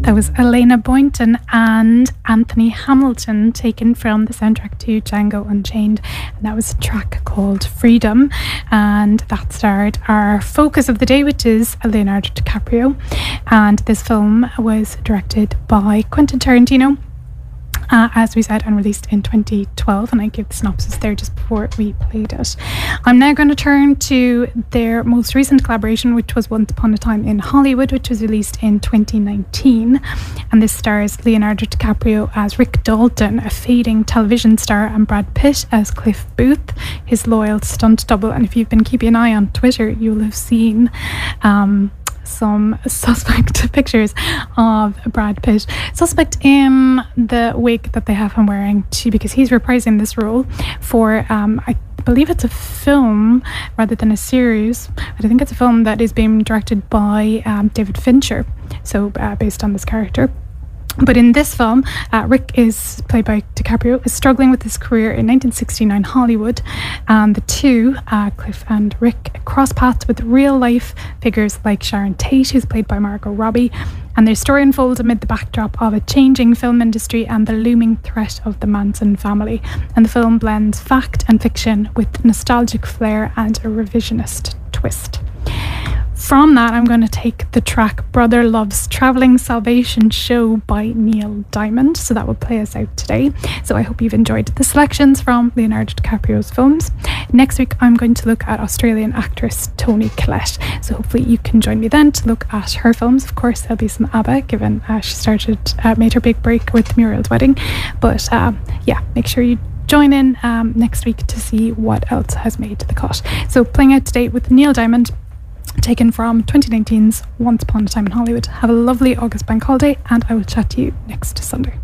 That was Elena Boynton and Anthony Hamilton, taken from the soundtrack to Django Unchained, and that was a track called Freedom, and that starred our focus of the day, which is Leonardo DiCaprio. And this film was directed by Quentin Tarantino, as we said, and released in 2012, and I gave the synopsis there just before we played it. I'm now going to turn to their most recent collaboration, which was Once Upon a Time in Hollywood, which was released in 2019, and this stars Leonardo DiCaprio as Rick Dalton, a fading television star, and Brad Pitt as Cliff Booth, his loyal stunt double. And if you've been keeping an eye on Twitter, you'll have seen some suspect pictures of Brad Pitt, suspect in the wig that they have him wearing, because he's reprising this role for I believe it's a film rather than a series. I think it's a film that is being directed by David Fincher, so based on this character. But in this film, Rick, is played by DiCaprio, is struggling with his career in 1969 Hollywood, and the two, Cliff and Rick, cross paths with real-life figures like Sharon Tate, who's played by Margot Robbie, and their story unfolds amid the backdrop of a changing film industry and the looming threat of the Manson family. And the film blends fact and fiction with nostalgic flair and a revisionist twist. From that, I'm going to take the track Brother Love's Travelling Salvation Show by Neil Diamond. So that will play us out today. So I hope you've enjoyed the selections from Leonardo DiCaprio's films. Next week, I'm going to look at Australian actress Toni Collette. So hopefully you can join me then to look at her films. Of course, there'll be some ABBA, given she made her big break with Muriel's Wedding. But yeah, make sure you join in next week to see what else has made the cut. So playing out today with Neil Diamond, taken from 2019's Once Upon a Time in Hollywood. Have a lovely August bank holiday, and I will chat to you next Sunday.